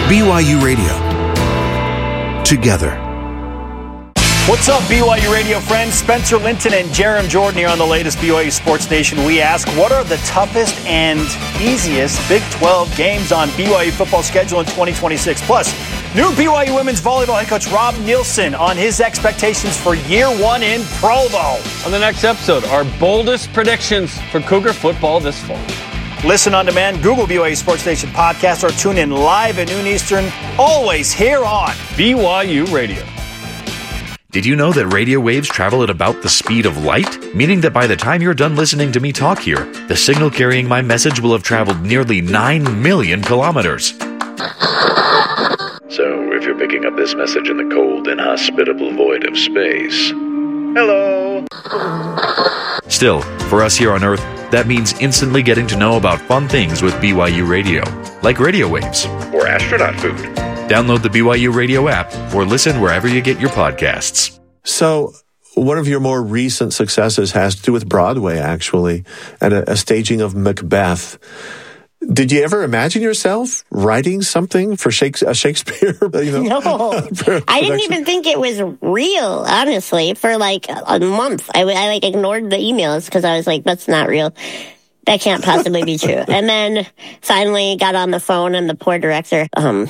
BYU Radio. Together. What's up, BYU Radio friends? Spencer Linton and Jerem Jordan here on the latest BYU Sports Nation. We ask, what are the toughest and easiest Big 12 games on BYU football schedule in 2026? Plus, new BYU women's volleyball head coach Rob Nielsen on his expectations for year one in Provo. On the next episode, our boldest predictions for Cougar football this fall. Listen on demand, Google BYU Sports Nation podcast, or tune in live at noon Eastern, always here on BYU Radio. Did you know that radio waves travel at about the speed of light? Meaning that by the time you're done listening to me talk here, the signal carrying my message will have traveled nearly 9 million kilometers. So, if you're picking up this message in the cold, inhospitable void of space, hello! Still, for us here on Earth, that means instantly getting to know about fun things with BYU Radio, like radio waves. Or astronaut food. Download the BYU Radio app or listen wherever you get your podcasts. So one of your more recent successes has to do with Broadway, actually, and a staging of Macbeth. Did you ever imagine yourself writing something for Shakespeare? No, I didn't even think it was real, honestly, for like a month. I ignored the emails because I was like, that's not real. That can't possibly be true. And then finally got on the phone and the poor director,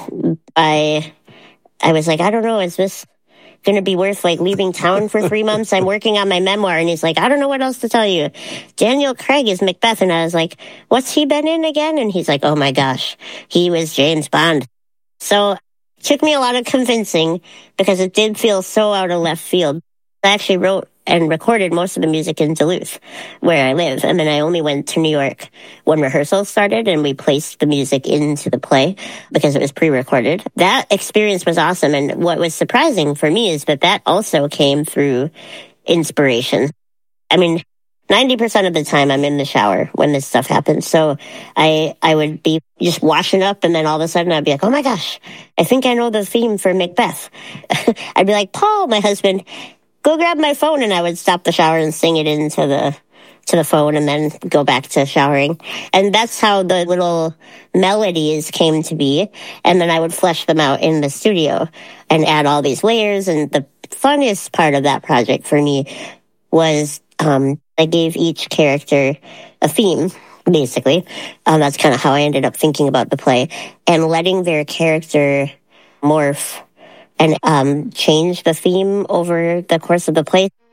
I was like, I don't know, is this going to be worth like leaving town for 3 months? I'm working on my memoir. And he's like, I don't know what else to tell you. Daniel Craig is Macbeth. And I was like, what's he been in again? And he's like, oh my gosh, he was James Bond. So it took me a lot of convincing because it did feel so out of left field. I actually wrote and recorded most of the music in Duluth, where I live. And then I only went to New York when rehearsals started and we placed the music into the play because it was pre-recorded. That experience was awesome. And what was surprising for me is that also came through inspiration. I mean, 90% of the time I'm in the shower when this stuff happens. So I would be just washing up and then all of a sudden I'd be like, oh my gosh, I think I know the theme for Macbeth. I'd be like, Paul, my husband, go grab my phone, and I would stop the shower and sing it into the phone and then go back to showering. And that's how the little melodies came to be. And then I would flesh them out in the studio and add all these layers. And the funniest part of that project for me was I gave each character a theme, basically. That's kind of how I ended up thinking about the play. And letting their character morph and change the theme over the course of the play.